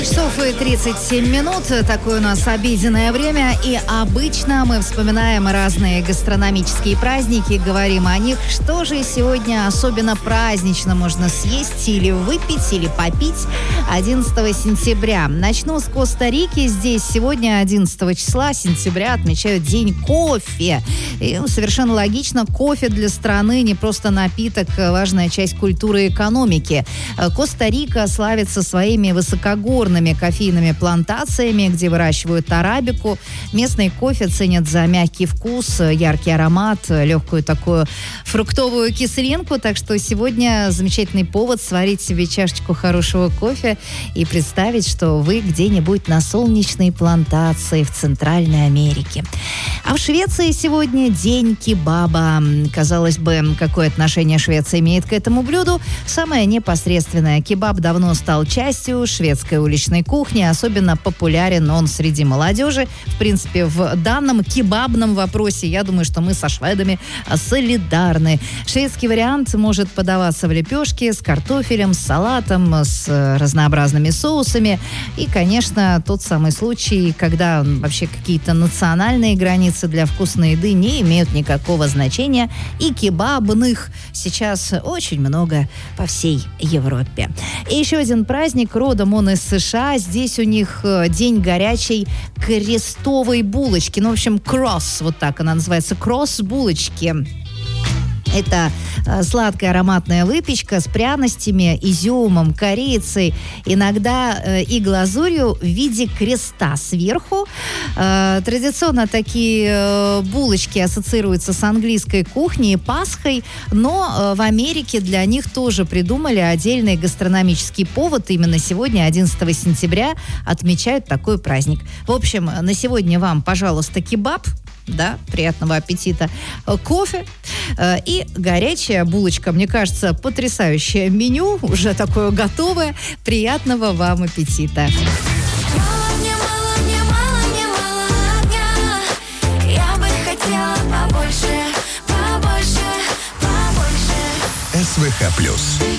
Часов и 37 минут. Такое у нас обеденное время. И обычно мы вспоминаем разные гастрономические праздники, говорим о них. Что же сегодня особенно празднично можно съесть или выпить, или попить 11 сентября? Начну с Коста-Рики. Здесь сегодня, 11 числа сентября, отмечают День кофе. И совершенно логично, кофе для страны не просто напиток, важная часть культуры и экономики. Коста-Рика славится своими высокогорными кофейными плантациями, где выращивают арабику. Местный кофе ценят за мягкий вкус, яркий аромат, легкую такую фруктовую кислинку. Так что сегодня замечательный повод сварить себе чашечку хорошего кофе и представить, что вы где-нибудь на солнечной плантации в Центральной Америке. А в Швеции сегодня День кебаба. Казалось бы, какое отношение Швеция имеет к этому блюду? Самое непосредственное. Кебаб давно стал частью шведской уличной кухни. Особенно популярен он среди молодежи. В принципе, в данном кебабном вопросе, я думаю, что мы со шведами солидарны. Шведский вариант может подаваться в лепешке с картофелем, с салатом, с разнообразными соусами. И, конечно, тот самый случай, когда вообще какие-то национальные границы для вкусной еды не имеют никакого значения. И кебабных сейчас очень много по всей Европе. И еще один праздник, родом он из США. Здесь у них день горячей крестовой булочки. Ну, в общем, кросс, вот так она называется, кросс-булочки. Это сладкая ароматная выпечка с пряностями, изюмом, корицей, иногда и глазурью в виде креста сверху. Традиционно такие булочки ассоциируются с английской кухней и Пасхой, но в Америке для них тоже придумали отдельный гастрономический повод. Именно сегодня, 11 сентября, отмечают такой праздник. В общем, на сегодня вам, пожалуйста, кебаб. Да, приятного аппетита. Кофе и горячая булочка. Мне кажется, потрясающее меню, уже такое готовое. Приятного вам аппетита. СВХ+.